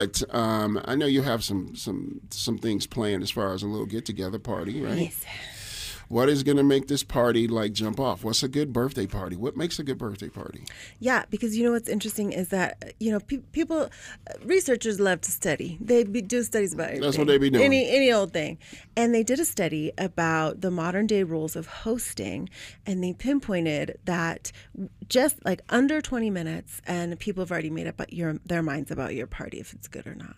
But, I know you have some things planned as far as a little get together party, right? Yes. What is going to make this party like jump off? What's a good birthday party? What makes a good birthday party? Yeah, because you know what's interesting is that people, researchers love to study. They do studies about everything. That's what they be doing. Any old thing, and they did a study about the modern day rules of hosting, and they pinpointed that just like under 20 minutes, and people have already made up their minds about your party if it's good or not.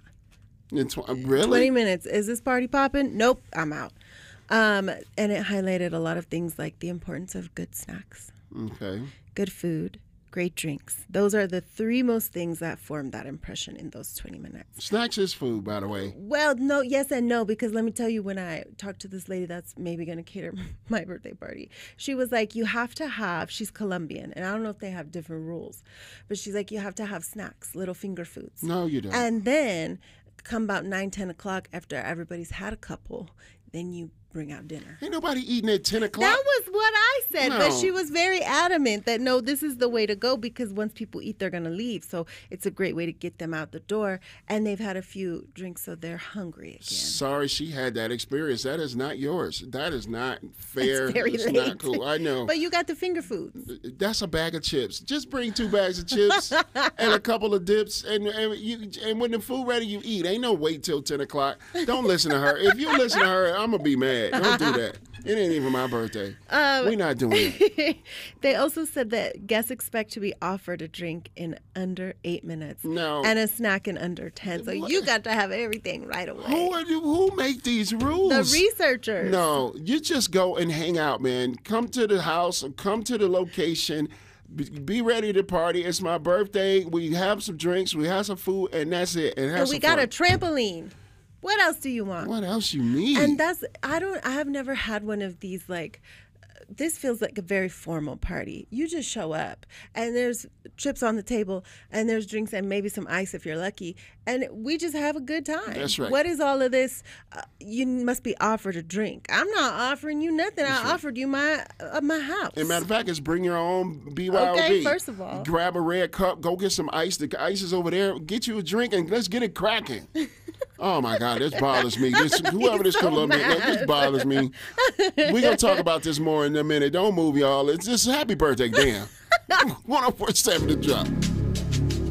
Really? 20 minutes. Is this party popping? Nope, I'm out. And it highlighted a lot of things like the importance of good snacks, Okay. good food, great drinks. Those are the three most things that form that impression in those 20 minutes. Snacks is food, by the way. Well, no, yes and no, because let me tell you, when I talked to this lady that's maybe going to cater my birthday party, she was like, you have to have, she's Colombian, and I don't know if they have different rules, but she's like, you have to have snacks, little finger foods. No, you don't. And then come about 9, 10 o'clock after everybody's had a couple, then you bring out dinner. Ain't nobody eating at 10 o'clock. That was what I said, No. but she was very adamant that no, this is the way to go because once people eat, they're going to leave. So it's a great way to get them out the door, and they've had a few drinks, so they're hungry again. Sorry she had that experience. That is not yours. That is not fair. It's very late. Not cool. I know. But you got the finger foods. That's a bag of chips. Just bring 2 bags of chips and a couple of dips, and when the food ready, you eat. Ain't no wait till 10 o'clock. Don't listen to her. If you listen to her, I'm going to be mad. Don't do that. It ain't even my birthday. We're not doing it. They also said that guests expect to be offered a drink in under 8 minutes. No. And a snack in under 10. So you got to have everything right away. Who make these rules? The researchers. No, you just go and hang out, man. Come to the house, come to the location. Be ready to party. It's my birthday. We have some drinks, we have some food, and that's it. And we got a trampoline. What else do you want? What else you need? And I have never had one of these, like, this feels like a very formal party. You just show up and there's chips on the table and there's drinks and maybe some ice if you're lucky. And we just have a good time. That's right. What is all of this? You must be offered a drink. I'm not offering you nothing. I offered you my house. As a matter of fact, it's bring your own BYOB. Okay, first of all. Grab a red cup, go get some ice. The ice is over there. Get you a drink and let's get it cracking. Oh, my God, this bothers me. Whoever this Colombian, this bothers me. We're going to talk about this more in a minute. Don't move, y'all. It's just happy birthday, damn. 104.7 The Drop.